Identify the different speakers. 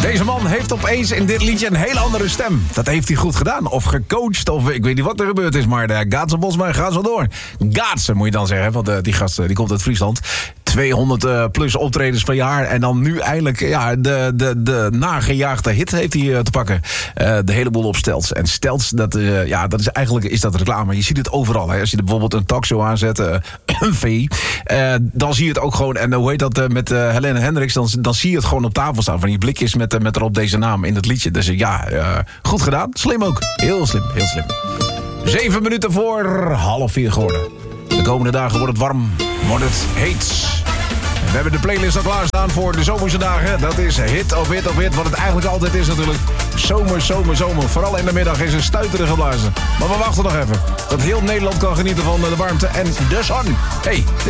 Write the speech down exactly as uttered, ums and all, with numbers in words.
Speaker 1: Deze man heeft opeens in dit liedje een hele andere stem. Dat heeft hij goed gedaan. Of gecoacht, of ik weet niet wat er gebeurd is. Maar de Gaatse Bosma gaat zo door. Gaatse moet je dan zeggen, want uh, die gast uh, die komt uit Friesland. tweehonderd uh, plus optredens per jaar. En dan nu eindelijk ja, de, de, de nagejaagde hit heeft hij uh, te pakken. Uh, de hele boel op Stelts. En Stelts, dat, uh, ja, dat is eigenlijk is dat reclame. Je ziet het overal. Hè. Als je er bijvoorbeeld een talkshow aanzet, uh, een V I, uh, dan zie je het ook gewoon. En uh, hoe heet dat uh, met uh, Helene Hendricks? Dan, dan zie je het gewoon op tafel staan. Van die blikjes met, uh, met erop deze naam in het liedje. Dus uh, ja, uh, goed gedaan. Slim ook. Heel slim, heel slim. Zeven minuten voor half vier geworden. De komende dagen wordt het warm, wordt het heet. We hebben de playlist al klaarstaan voor de zomerse dagen. Dat is hit op hit op hit, wat het eigenlijk altijd is natuurlijk. Zomer, zomer, zomer. Vooral in de middag is een stuiterige blazen. Maar we wachten nog even. Dat heel Nederland kan genieten van de warmte en de zon. Hey,